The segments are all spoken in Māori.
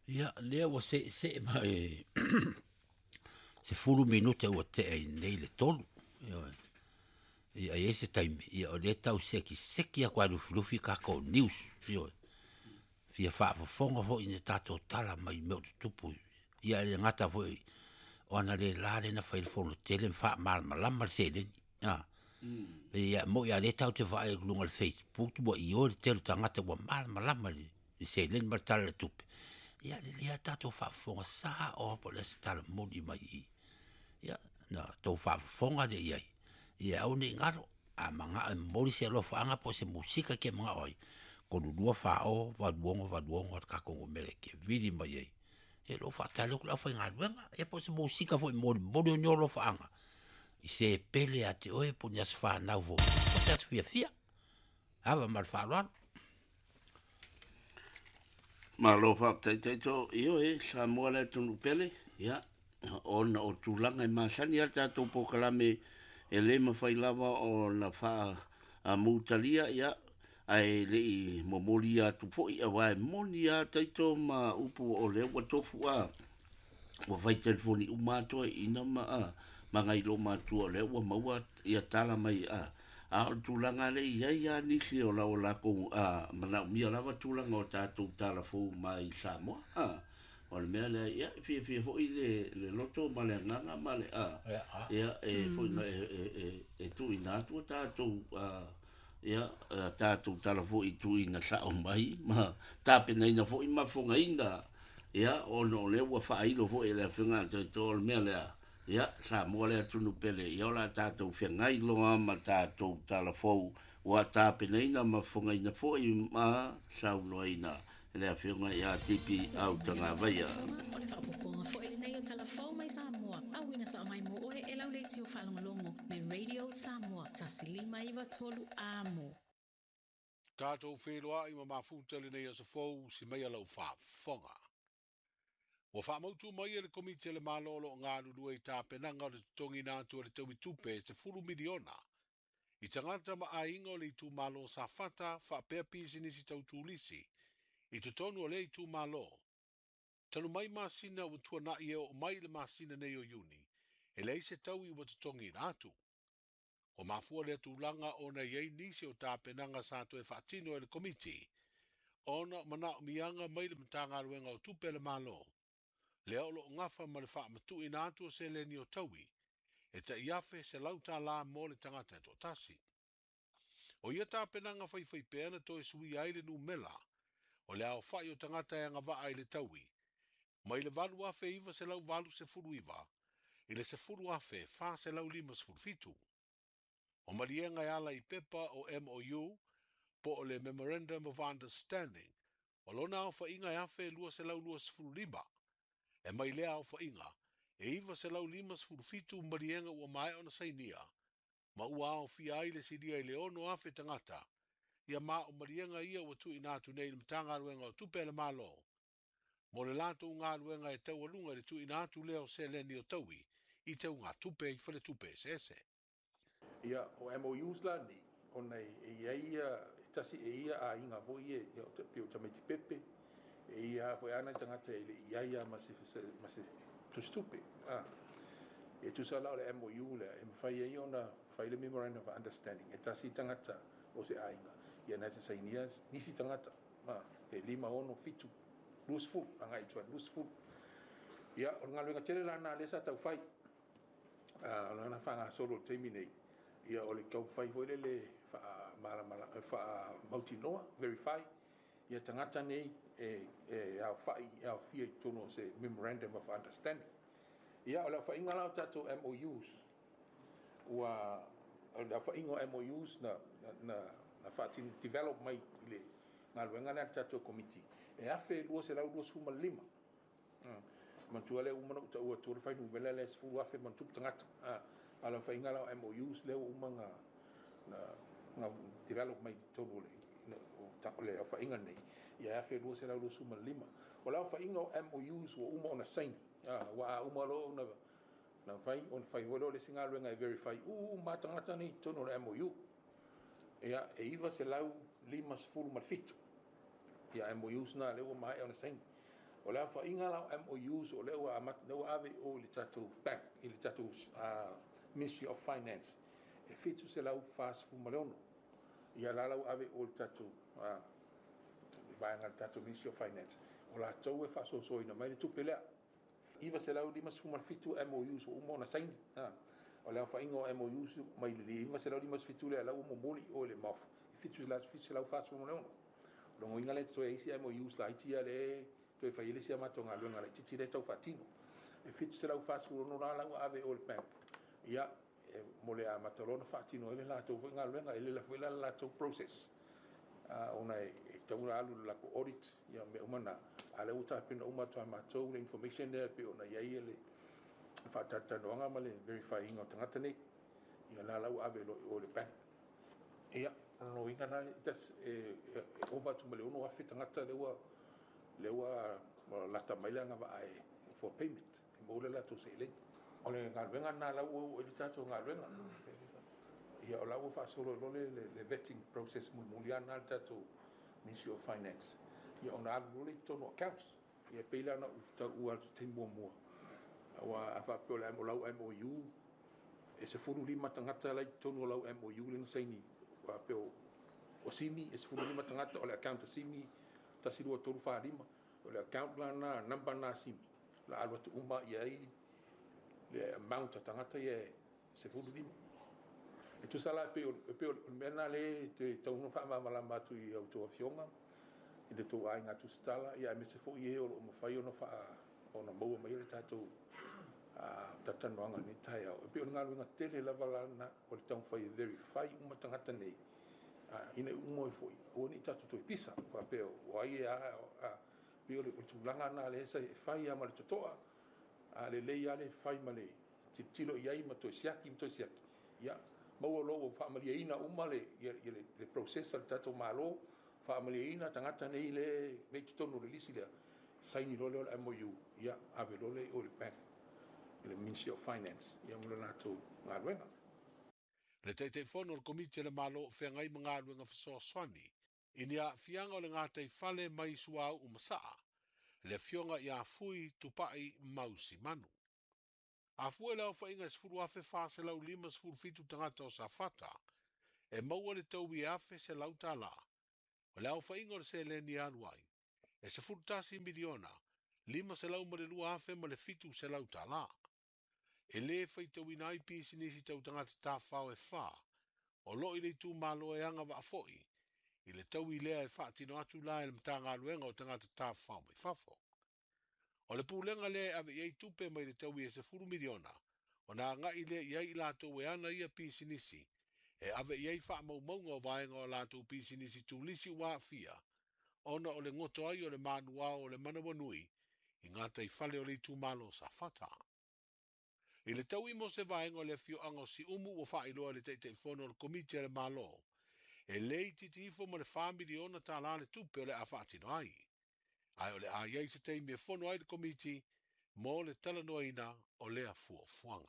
Ia, lea ua se ma se fulu minuta ua te ai nei le tolu. Ia e se taimi, ia o le tau seki a kwa lufi kako news, fia whaafafonga fo i ne tato tala mai meo tutupu. Ia le ngata fo i, o ana le lare na whailfono tele mwha malama se le. Ia mo ia le tau te whae lunga le Facebook, mo i o le telu tangata wa malama le se le martala le tupe. Ia le lea tato whaafonga saa o po le se tala moni mai i. Ia, na tau whaafonga le iai. Ia au ne ngaro, a manga mori se lo whaanga po se musika ke mga oi. Ko lulua whao, vaduongo, ka kongo mele ke vidi mai ei. E lo whaatale kula whai ngā ruenga, e po se musika fo i mori o nyolo whaanga. I se pele a te oe po nias whanau fo. Po te atu fia. Hava mar whaaloan. Malo fa taito io sa mo le tunu pele ya ona o tulanga e masani ya tato po kalame e le mawhai lava o na wha a mutalia ya ai le momolia tu po i awai monia taito ma upu o le watofu a o vai telefoni umato ina ma ngai lo matu o le wa maua ia tala mai a tulanga le ia nisi o la ko mana mi la tulanga o tatou tala fo mai Samoa o le mea le ia fi fo i le loto ma le nganga ma le ia fo na e tu ina tu tatou ia tatou tala fo i tu ina sa o mai ma tape nei na fo i ma fo ngaina ia o no le wa fa i lo fo e le finga to le mea le ia sa mo le tunu pele ia la tatou whengai loa ma tatou talafou ua tāpeneina ma whangaina fo i ma saunoina le a whenga ia tipi au tanga vaia. O le whakapoponga fo e nei o talafou mai Samoa. Awina sa mai mo oe e lau leiti o whalongalongo le Radio Samoa tasilima iwa tolu amo. Tātou whenua i ma mawhutele nei a sa fou si mea lau whafonga. Wa whamautu mai e le komite le malolo o ngā lulu e tāpenanga o le tutongi nātua le taui tupe se fulu miliona. I tangata ma a ingo le tu malo sa fata whapea pisi nisi tau tūlisi. I tutonu o le tu malo. Tanu mai masina o tua na i o mai le masina nei o yuni. E le se tau i wa tutongi nātu. O mafua le tūlanga o na iei nisi o tāpenanga sa tu e whaatino e le komite. Ona mana o mianga mai le mtanga ruenga o tupe le malo. Le olo ngafa ma le wha matu i nātua se le ni o taui, e ta iafe se lauta la mo le tangata e to tasi. O ia tā penanga whai peana to e sui aile nu mela, o le au whai o tangata e ngava aile taui. Ma i le valu afe iwa se lau valu se furu iwa, i le se furu afe wha se lau lima se furu fitu. O marienga e ala i pepa o MOU, po o le Memorandum of Understanding, o lona au wha inga e afe lua se lau lua se furu lima. E mai lea au whainga, e iwa se lau limas furufitu marienga ua mai ona sainia, ma ua au fia aile sidia i le ono afe tangata, ia ma o marienga ia ua tu inatu nei le mtanga ruenga o tupe le malo. Mo le lato unga ruenga e tau alunga le tu inatu leo se leni o taui, i tau ngā tupe i whale tupe sese. Ia, o MOUs la ni, o nei e ia, tasi e ia a inga voi e o pio tamiti pepe, e ia foi ana tangata e le ia ma se tustupe e tu sa la le MOU le e fai e ona fai le memorandum of understanding e tasi tangata o se ainga ia na te sainias nisi tangata ma e lima ono fitu lusfu anga i tuan lusfu ia o ngā luenga tere lana le sa tau fai lana whanga soro teimi nei ia o le kau fai hoi le wha mautinoa verify ia tangata nei e au fai au fia tono se memorandum of understanding ia o la fa inga la tato MOUs ua o la fa inga MOUs na fa develop mai le na luenga na tato committee e afe lua se lau lua suma lima ma tuale uma no ua tuale fai nu vela le sfu afe man tup tangata ala fa inga la MOUs le uma na develop mai tono le le fa inga nei ia fe lu se la lu suma lima o la fa ingo MOUs o uma ona saini wa uma lo na fai on fai volo le singa lu nga verify matangata ni tono le MOU ia e iva se lau lima sfuru mal fitu ia MOUs na le o mai ona saini O le fa inga la MOUs o le ua amat le ua ave o le tatou bank i le tatou Ministry of Finance e fitu se lau fast fu maleono ia la lau ave o le tatou vaenga le tatou Ministry of Finance o la tau e fa so ina mai le tupelea iva se lau lima sfuma fitu MOUs o umona saini o le fa inga o MOUs mai le iva se lau lima fitu le lau mo moli o le maf fitu se lau fast fu maleono longo inga le to e isi MOUs la itia le to fa ile sia matonga luenga le titi le tau fatino e fitu se lau fast fu no la ave o le bank ia mo le amatalono fatino ele la tau nga luenga ele la fuela la tau process ona e tau alu la ko audit ia me umana ale uta pina uma to amatou le information there pe ona ia ele fa tata noanga ma le verifying o tangata nei ia la lau ave lo o le bank ia no inga na tas over to mele ono afi tangata lewa lata mailanga va ai for payment mo le la to se le ole ngalwenga na la o le tato ngalwenga ia o la o fa solo le vetting process muliana tato Ministry of Finance ia ona alu le tono accounts ia peila na uta ua te mo wa fa pe la mo la MOU e se furu lima tangata la tono la MOU le saini wa pe o simi e se furu lima tangata o le account simi tasiru tolu fa lima o le account na namba na simi la alu tu uma ia le amount tangata ia se furu lima e tu sala pe mena le te tau no fa mala matu i auto afionga i le tu ai ngatu stala ia me se fo ie o mo fai no fa ona mo mai le tatu tata noanga ni tai o pe nga lunga tele la vala na o le tau fai verify uma tangata nei ina umo fo o ni tatu to pisa fa pe o ai pe o le tu langa na le sai fai ama le totoa le le fai male tilo ia ma to siaki ia mau lo fa maliina uma le process al tato malo fa maliina tangata nei le tonu le lisi le saini lo le MOU ia ave lo le o le bank le Ministry of Finance ia mo na to ngaruenga le te fono le komite le malo whengai mga luenga fiso swani inia fianga o le ngātai fale mai suau umasaa le fionga ia fui tupai mausi manu a fue la fa inga sfuru afe fa se lau lima sfuru fitu tangata o sa fata e maua le tau i afe se lau tala o lau fa inga o se le ni anuai e se furu tasi miliona lima se lau mare lua afe ma le fitu se lau tala e le fa i tau i nai pisi nisi tau tangata ta fao e fa o lo i le tu malo e anga wa afoi i le tau i lea e fa tino atu la e le mtanga luenga o tangata ta fao mai fafo o le pūlenga le ave iei tupe mai le tau i e se furu miliona, o nā ngā i le iei lātou e ana ia pisinisi, e ave iei wha maunga o vaenga o lātou pisinisi tūlisi wā fia, ona o le ngoto ai o le manua o le manawanui, i ngā tei whale o le tūmalo sa whata. I le tau i mo se vaenga o le fio anga si umu o wha iloa le te whono le komite le malo, e lei titi ifo mo le wha miliona tā la le tupe o le a whaatino ai. Ai o le a iei se teimi e whono ai le komiti mo le talanoina o lea fuanga.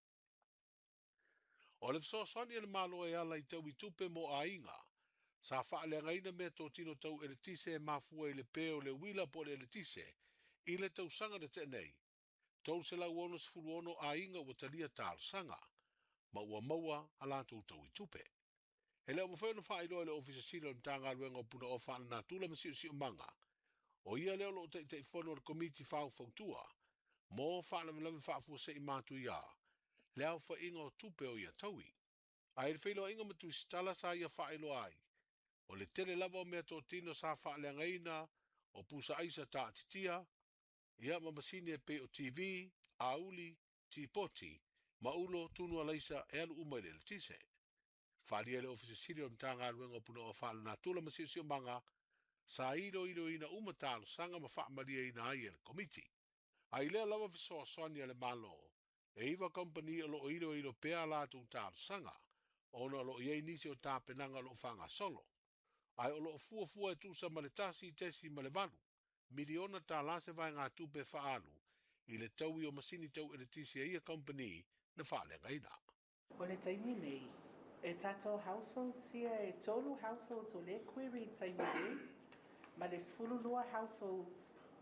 O le fsosani le malo e ala i tau i tupe mo a inga, sa wha le ngaina mea tō tino tau e le tise e mafua i le peo le wila po le tise, i le tau sanga de tenei. Tau se lau ono sfuru ono a inga wa talia tāl sanga, ma ua maua ala tau i tupe. He leo mawheno wha i loa le ofisa sila o mtanga luenga o puna o wha na tula masiu manga, o ia leo lo te whono o komiti whao whautua, mō whanamalawe whaafua se i mātu ia, leo wha inga o tupe o ia taui. A e whailo inga matu stala sa ia whaelo ai, o le tele lava o mea tō tino sa whaelenga ina, o pusa aisa tā titia, ia mamasini e pe o TV, auli, tipoti, maulo, tunua leisa, e alu umaile le tise. Whalia le ofisa siri o mtanga luenga o puna o whaala na tula masiu manga, sa ilo ina umatalo sanga ma wha maria ina ai el komiti. A ilea lawa fisoa soani le malo, e iwa company o lo ilo pea la tu talo sanga, ona lo iei nisi o tā penanga lo whanga solo. Ai o lo fua e tusa ma le tasi tesi ma le valu, miliona tā la se vai ngā tupe whaalu, i le taui o masini tau e le tisi e ia company na whalenga ina. O le taimi nei, e tato household sia e tolu households o le query taimi nei, ma le sfululua households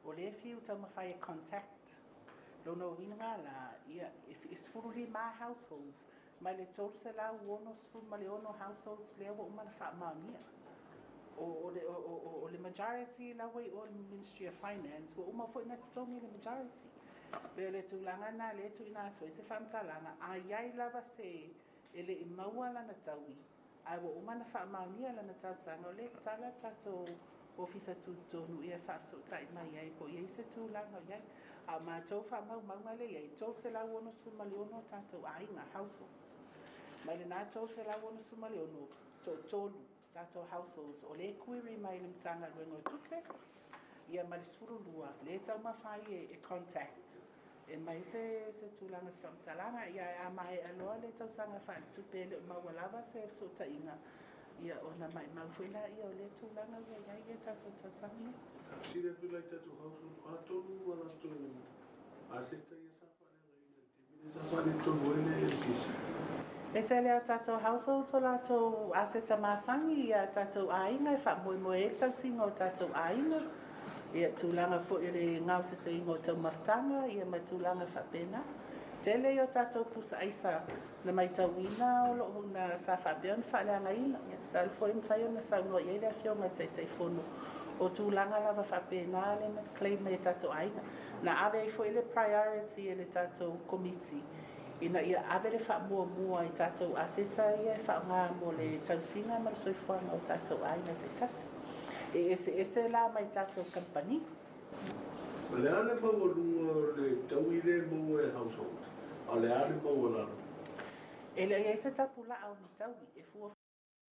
O le fiu tau mawhai contact. Lono winga la, ia, if it's fully my households, mai le tolu se la uono sfuru ma le ono households le wa umana wha maania. O le majority la wei o Ministry of Finance, wa uma fo ina tongi le majority. Pe le tūlanga na le tu ina atoi se whamtalanga, a iai lava se ele I maua lana taui. Ai wa umana wha maania lana tausanga, o le tala tato ofisa tūtonu ia whapso tai mai iai, po iai se tūlanga iai. A mātou wha maunga le iai, tō se la uono sumaliono tato ainga households. Mai le nā tō se la uono sumaliono tōlu tato households, o le query mai le mtanga luengo tupe, ia ma le surulua, le tau mawhai e contact. E mai se tūlanga se whamtalanga, ia a mai aloa le tau sanga wha tupe le mawalawa se so tainga. Ia ona mai mawhila ia o le tūlanga ia tato tau sanga. Sira tu lai tatu household, a tonu wala tonu, a sesta ia sawhane tonu ele kisi. E te lea tato household o lato aseta masangi ia tato ainga, wha moe e tau singa o tato ainga. Ia tūlanga fo I le ngau se ingo tau maftanga, ia mai tūlanga whapena. Te leo tato pusa aisa na mai tau ina o loo na sa whapeon whaleanga ina. Ia sa fo im whai o na sa unua ia lea whionga tei whono. O tūlanga lava whapena le na claim e tato ainga. Na ave fo le priority e le tato committee. Ina ia ave le wha I tato aseta ia wha ngā mo le tausinga ma le soifuanga o tato ainga te tas. Ese la mai tato company. Le ale mau lunga le tau I le mau e household. A le ale mau lana. Ele ia se tapu la au ni tau. E fua